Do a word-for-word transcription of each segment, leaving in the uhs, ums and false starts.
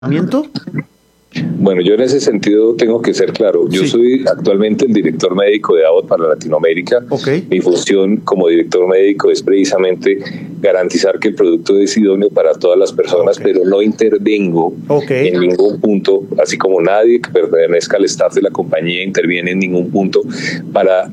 tratamiento? Bueno, yo en ese sentido tengo que ser claro. Yo sí. soy actualmente el director médico de Abbott para Latinoamérica. Okay. Mi función como director médico es precisamente garantizar que el producto es idóneo para todas las personas, okay. pero no intervengo okay. en ningún punto, así como nadie que pertenezca al staff de la compañía interviene en ningún punto para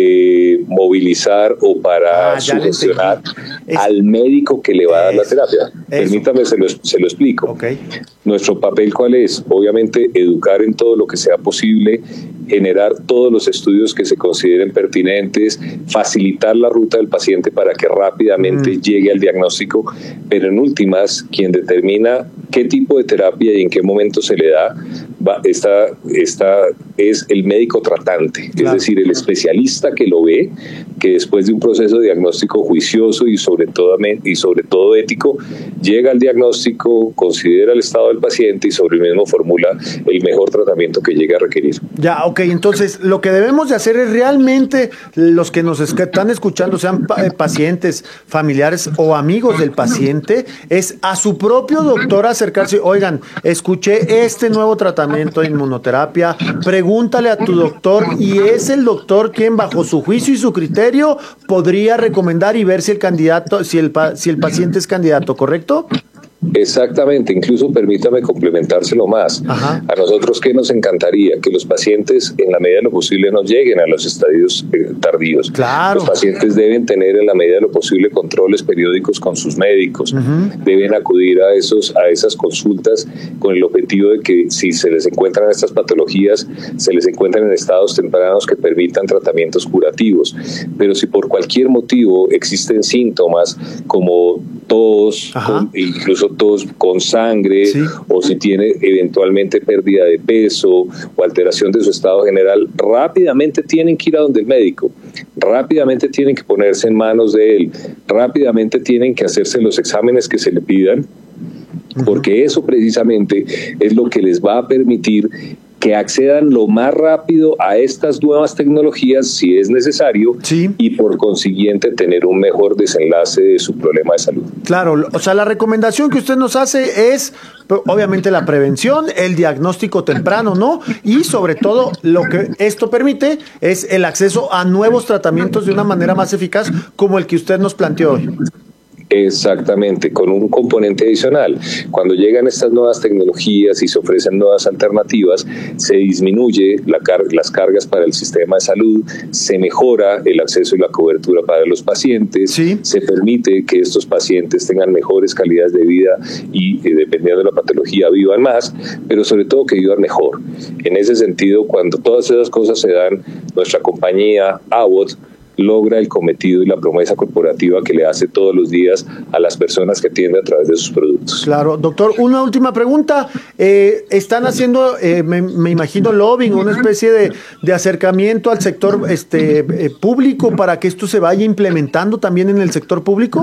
eh, movilizar o para ah, sugestionar al médico que le va a dar la terapia. Eso. Permítame, se lo, se lo explico. Okay. Nuestro papel, ¿cuál es? Obviamente, educar en todo lo que sea posible, generar todos los estudios que se consideren pertinentes, facilitar la ruta del paciente para que rápidamente mm. llegue al diagnóstico, pero en últimas, quien determina qué tipo de terapia y en qué momento se le da, va, está, está, es el médico tratante, claro. es decir, el especialista que lo ve, que después de un proceso de diagnóstico juicioso y sobre todo, y sobre todo ético, llega al diagnóstico, considera el estado del paciente y sobre el mismo formula el mejor tratamiento que llegue a requerir. Ya, ok, entonces lo que debemos de hacer es realmente los que nos están escuchando, sean pacientes, familiares o amigos del paciente, es a su propio doctor acercarse. Oigan, escuché este nuevo tratamiento de inmunoterapia, pregúntale a tu doctor y es el doctor quien bajo su juicio y su criterio podría recomendar y ver si el candidato, si el, si el paciente es candidato, ¿correcto? Exactamente, incluso permítame complementárselo más. Ajá. A nosotros, ¿qué nos encantaría? Que los pacientes, en la medida de lo posible, no lleguen a los estadios eh, tardíos. Claro. Los pacientes deben tener, en la medida de lo posible, controles periódicos con sus médicos. Uh-huh. Deben acudir a, esos, a esas consultas con el objetivo de que, si se les encuentran estas patologías, se les encuentran en estados tempranos que permitan tratamientos curativos. Pero si por cualquier motivo existen síntomas como tos, con, incluso tos con sangre, sí. o si tiene eventualmente pérdida de peso o alteración de su estado general, rápidamente tienen que ir a donde el médico, rápidamente tienen que ponerse en manos de él, rápidamente tienen que hacerse los exámenes que se le pidan, porque eso precisamente es lo que les va a permitir que accedan lo más rápido a estas nuevas tecnologías si es necesario, sí. y por consiguiente tener un mejor desenlace de su problema de salud. Claro, o sea, la recomendación que usted nos hace es obviamente la prevención, el diagnóstico temprano, ¿no? Y sobre todo lo que esto permite es el acceso a nuevos tratamientos de una manera más eficaz como el que usted nos planteó hoy. Exactamente, con un componente adicional. Cuando llegan estas nuevas tecnologías y se ofrecen nuevas alternativas, se disminuye la car- las cargas para el sistema de salud, se mejora el acceso y la cobertura para los pacientes, ¿sí? Se permite que estos pacientes tengan mejores calidades de vida y, eh, dependiendo de la patología, vivan más, pero sobre todo que vivan mejor. En ese sentido, cuando todas esas cosas se dan, nuestra compañía Abbott logra el cometido y la promesa corporativa que le hace todos los días a las personas que atiende a través de sus productos. Claro, doctor, una última pregunta. Eh, ¿Están haciendo, eh, me, me imagino, lobbying, una especie de, de acercamiento al sector este, eh, público para que esto se vaya implementando también en el sector público?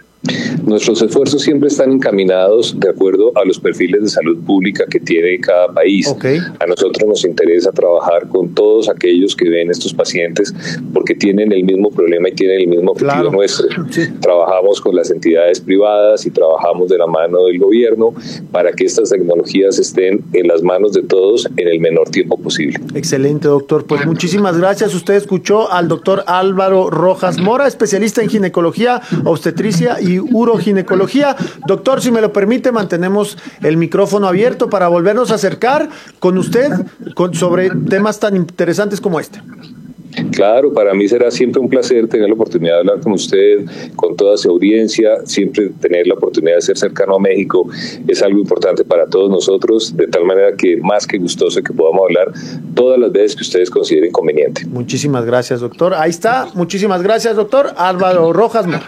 Nuestros esfuerzos siempre están encaminados de acuerdo a los perfiles de salud pública que tiene cada país. Okay. A nosotros nos interesa trabajar con todos aquellos que ven estos pacientes porque tienen el mismo problema y tienen el mismo objetivo claro. nuestro. Sí. Trabajamos con las entidades privadas y trabajamos de la mano del gobierno para que estas tecnologías estén en las manos de todos en el menor tiempo posible. Excelente, doctor. Pues muchísimas gracias. Usted escuchó al doctor Álvaro Rojas Mora, especialista en ginecología, obstetricia y uroginecología. Doctor, si me lo permite, mantenemos el micrófono abierto para volvernos a acercar con usted con, sobre temas tan interesantes como este. Claro, para mí será siempre un placer tener la oportunidad de hablar con usted, con toda su audiencia. Siempre tener la oportunidad de ser cercano a México es algo importante para todos nosotros, de tal manera que más que gustoso que podamos hablar todas las veces que ustedes consideren conveniente. Muchísimas gracias, doctor. Ahí está. Muchísimas gracias, doctor Álvaro Rojas Mora.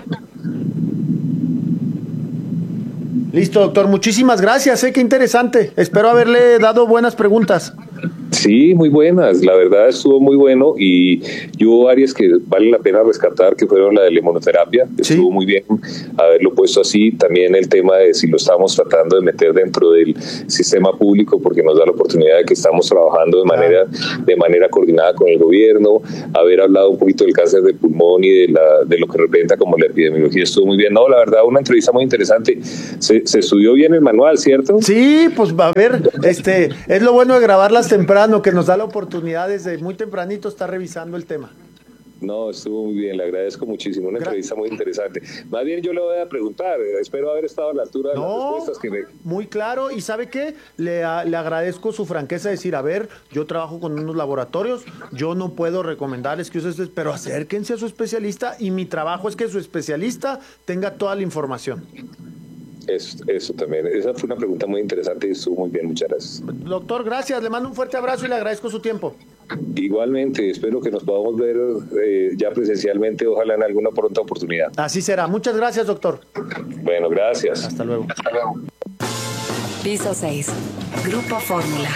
Listo, doctor. Muchísimas gracias. ¿eh? Qué interesante. Espero haberle dado buenas preguntas. Sí, muy buenas, la verdad estuvo muy bueno y hubo áreas que vale la pena rescatar, que fueron la de la inmunoterapia, Sí. estuvo muy bien haberlo puesto así, también el tema de si lo estamos tratando de meter dentro del sistema público, porque nos da la oportunidad de que estamos trabajando de manera, de manera coordinada con el gobierno, haber hablado un poquito del cáncer de pulmón y de, la, de lo que representa como la epidemiología, estuvo muy bien. No, la verdad, una entrevista muy interesante, se, se estudió bien el manual, ¿cierto? Sí, pues va a ver, este, es lo bueno de grabarlas temprano, que nos da la oportunidad desde muy tempranito estar revisando el tema. No, estuvo muy bien, le agradezco muchísimo, una Gra- entrevista muy interesante. Más bien yo le voy a preguntar, eh, espero haber estado a la altura de las No, respuestas que me... muy claro, y ¿sabe qué? Le, a- le agradezco su franqueza de decir, a ver, yo trabajo con unos laboratorios, yo no puedo recomendarles que ustedes, pero acérquense a su especialista, y mi trabajo es que su especialista tenga toda la información. Eso, eso también, esa fue una pregunta muy interesante y estuvo muy bien, muchas gracias. Doctor, gracias, le mando un fuerte abrazo y le agradezco su tiempo. Igualmente, espero que nos podamos ver eh, ya presencialmente, ojalá en alguna pronta oportunidad. Así será. Muchas gracias, doctor. Bueno, gracias. Hasta luego. Hasta luego. Piso seis. Grupo Fórmula.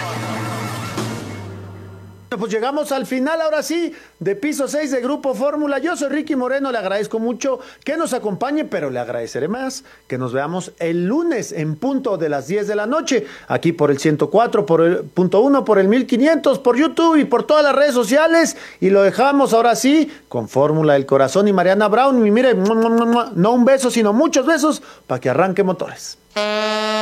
Pues llegamos al final, ahora sí, de Piso seis de Grupo Fórmula. Yo soy Ricky Moreno, le agradezco mucho que nos acompañe, pero le agradeceré más que nos veamos el lunes en punto de las diez de la noche, aquí por el ciento cuatro, por el punto uno, por el mil quinientos, por YouTube y por todas las redes sociales. Y lo dejamos ahora sí con Fórmula del Corazón y Mariana Brown. Y mire, no un beso, sino muchos besos para que arranque motores.